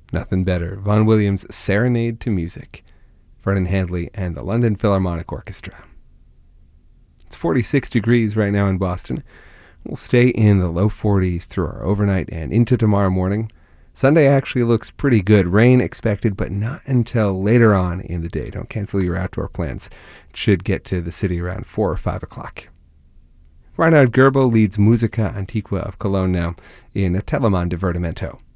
Nothing better. Vaughan Williams' Serenade to Music. Vernon Handley and the London Philharmonic Orchestra. It's 46 degrees right now in Boston. We'll stay in the low 40s through our overnight and into tomorrow morning. Sunday actually looks pretty good. Rain expected, but not until later on in the day. Don't cancel your outdoor plans. It should get to the city around 4 or 5 o'clock. Reinhard Goebel leads Musica Antiqua of Cologne now in a Telemann Divertimento.